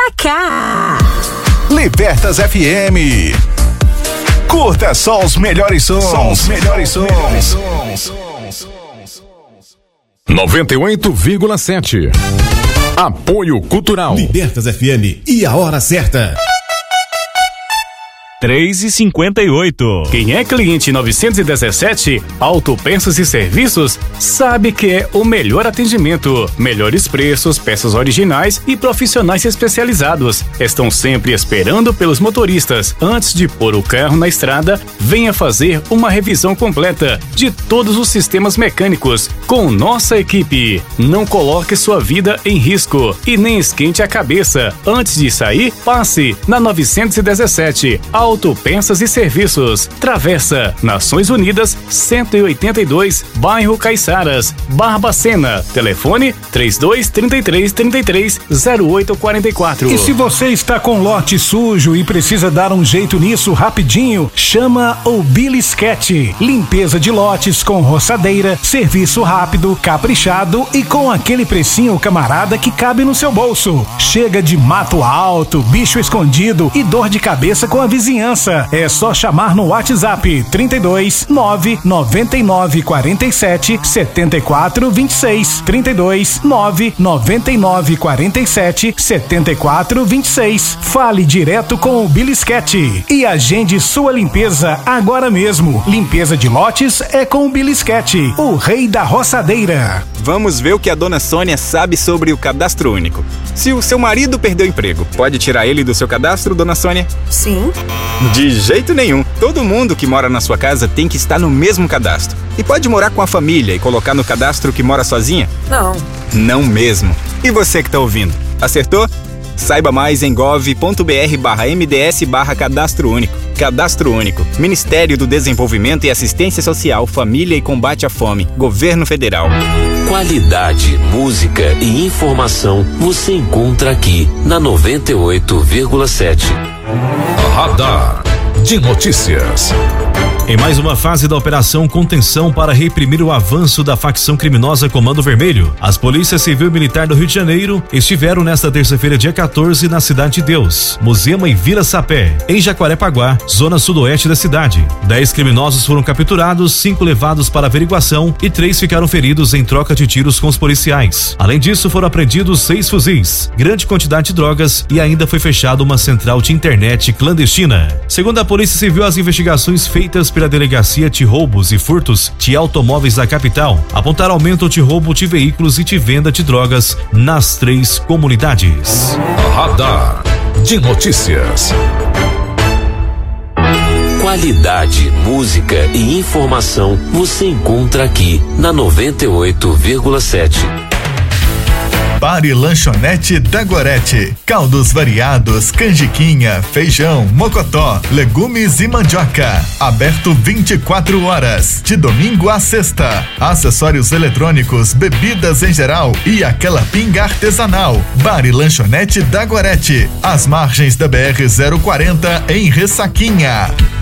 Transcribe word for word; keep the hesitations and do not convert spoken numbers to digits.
pra cá. Libertas F M. Curta só os melhores sons. Só os melhores sons. noventa e oito vírgula sete. Apoio Cultural. Libertas F M e a hora certa. três e cinquenta e oito. Quem é cliente novecentos e dezessete, Autopeças e Serviços, sabe que é o melhor atendimento, melhores preços, peças originais e profissionais especializados. Estão sempre esperando pelos motoristas. Antes de pôr o carro na estrada, venha fazer uma revisão completa de todos os sistemas mecânicos com nossa equipe. Não coloque sua vida em risco e nem esquente a cabeça. Antes de sair, passe na novecentos e dezessete. Autopeças e Serviços. Travessa Nações Unidas cento e oitenta e dois, bairro Caiçaras, Barbacena. Telefone três dois três três, três três zero oito quatro quatro. E se você está com lote sujo e precisa dar um jeito nisso rapidinho, chama o Bilisquete. Limpeza de lotes com roçadeira, serviço rápido, caprichado e com aquele precinho camarada que cabe no seu bolso. Chega de mato alto, bicho escondido e dor de cabeça com a vizinhança. É só chamar no WhatsApp trinta e dois, nove noventa e nove, quarenta e sete, setenta e quatro, vinte e seis. trinta e dois, nove noventa e nove, quarenta e sete, setenta e quatro, vinte e seis. Fale direto com o Bilisquete e agende sua limpeza agora mesmo. Limpeza de lotes é com o Bilisquete, o rei da roçadeira. Vamos ver o que a dona Sônia sabe sobre o cadastro único. Se o seu marido perdeu o emprego, pode tirar ele do seu cadastro, dona Sônia? Sim. De jeito nenhum. Todo mundo que mora na sua casa tem que estar no mesmo cadastro. E pode morar com a família e colocar no cadastro que mora sozinha? Não. Não mesmo. E você que tá ouvindo, acertou? Saiba mais em gov.br barra mds barra cadastro único. Cadastro único. Ministério do Desenvolvimento e Assistência Social, Família e Combate à Fome. Governo Federal. Qualidade, música e informação você encontra aqui na noventa e oito vírgula sete. Radar de notícias. Em mais uma fase da Operação Contenção para reprimir o avanço da facção criminosa Comando Vermelho, as polícias civil e militar do Rio de Janeiro estiveram nesta terça-feira, dia quatorze, na Cidade de Deus, Muzema e Vila Sapé, em Jacarepaguá, zona sudoeste da cidade. Dez criminosos foram capturados, cinco levados para averiguação e três ficaram feridos em troca de tiros com os policiais. Além disso, foram apreendidos seis fuzis, grande quantidade de drogas e ainda foi fechada uma central de internet clandestina. Segundo a Polícia Civil, as investigações feitas pela Delegacia de Roubos e Furtos de Automóveis da capital apontaram aumento de roubo de veículos e de venda de drogas nas três comunidades. Radar de notícias. Qualidade, música e informação você encontra aqui na noventa e oito vírgula sete. Bar e Lanchonete da Gorete. Caldos variados, canjiquinha, feijão, mocotó, legumes e mandioca. Aberto vinte e quatro horas, de domingo a sexta. Acessórios eletrônicos, bebidas em geral e aquela pinga artesanal. Bar e Lanchonete da Gorete. Às margens da B R zero quarenta em Ressaquinha.